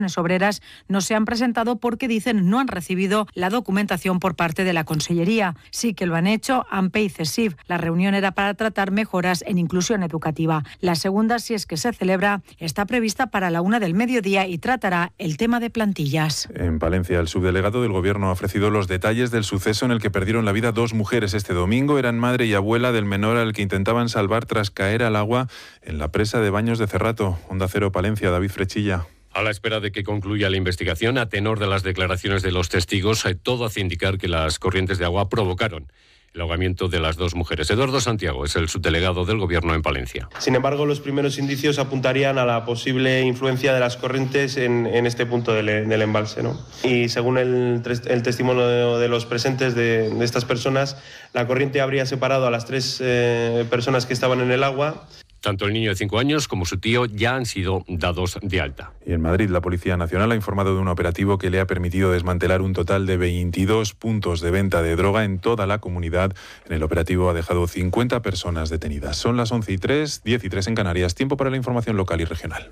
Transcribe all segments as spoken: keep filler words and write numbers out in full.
obreras no se han presentado porque dicen no han recibido la documentación por parte de la Consellería. Sí que lo han hecho A M P y CESIF. La reunión era para tratar mejoras en inclusión educativa. La segunda, si es que se celebra, está prevista para la una del mediodía y tratará el tema de plantillas. En Palencia, el subdelegado del Gobierno ha ofrecido los detalles del suceso en el que perdieron la vida dos mujeres este domingo. Eran madre y abuela del menor al que intentaban salvar tras caer al agua en la presa de Baños de Cerrato. Onda Cero Palencia, David Frechilla. A la espera de que concluya la investigación, a tenor de las declaraciones de los testigos, todo hace indicar que las corrientes de agua provocaron el ahogamiento de las dos mujeres. Eduardo Santiago es el subdelegado del Gobierno en Palencia. Sin embargo, los primeros indicios apuntarían a la posible influencia de las corrientes en, en este punto del, del embalse, ¿no? Y según el, el testimonio de los presentes de, de estas personas, la corriente habría separado a las tres eh, personas que estaban en el agua. Tanto el niño de cinco años como su tío ya han sido dados de alta. Y en Madrid, la Policía Nacional ha informado de un operativo que le ha permitido desmantelar un total de veintidós puntos de venta de droga en toda la comunidad. En el operativo ha dejado cincuenta personas detenidas. Son las once y tres, diez y tres en Canarias. Tiempo para la información local y regional.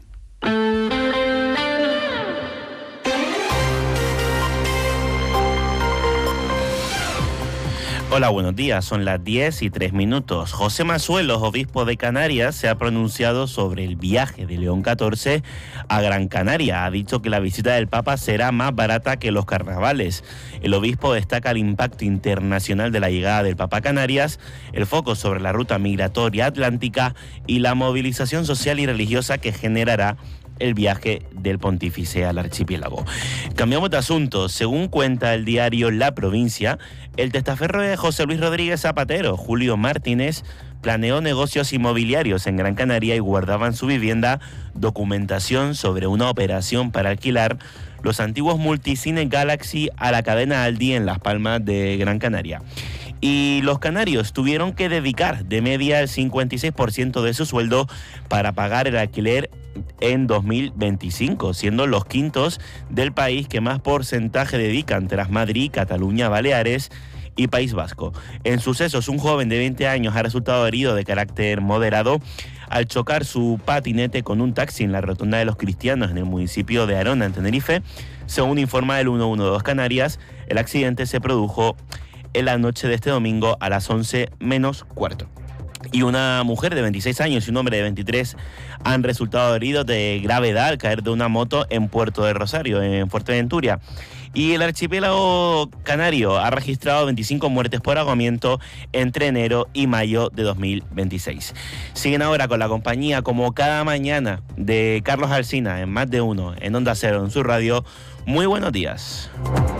Hola, buenos días. Son las diez y tres minutos. José Mazuelos, obispo de Canarias, se ha pronunciado sobre el viaje de León catorce a Gran Canaria. Ha dicho que la visita del Papa será más barata que los carnavales. El obispo destaca el impacto internacional de la llegada del Papa a Canarias, el foco sobre la ruta migratoria atlántica y la movilización social y religiosa que generará el viaje del pontífice al archipiélago. Cambiamos de asunto. Según cuenta el diario La Provincia, el testaferro de José Luis Rodríguez Zapatero, Julio Martínez, planeó negocios inmobiliarios en Gran Canaria y guardaba en su vivienda documentación sobre una operación para alquilar los antiguos multicines Galaxy a la cadena Aldi en Las Palmas de Gran Canaria. Y los canarios tuvieron que dedicar de media el cincuenta y seis por ciento de su sueldo para pagar el alquiler en dos mil veinticinco, siendo los quintos del país que más porcentaje dedican tras Madrid, Cataluña, Baleares y País Vasco. En sucesos, un joven de veinte años ha resultado herido de carácter moderado al chocar su patinete con un taxi en la rotonda de los Cristianos en el municipio de Arona, en Tenerife. Según informa el ciento doce Canarias, el accidente se produjo en la noche de este domingo a las once menos cuarto. Y una mujer de veintiséis años y un hombre de veintitrés han resultado heridos de gravedad al caer de una moto en Puerto de Rosario, en Fuerteventura. Y el archipiélago canario ha registrado veinticinco muertes por ahogamiento entre enero y mayo de dos mil veintiséis. Siguen ahora con la compañía, como cada mañana, de Carlos Alsina en Más de Uno, en Onda Cero, en su radio. Muy buenos días.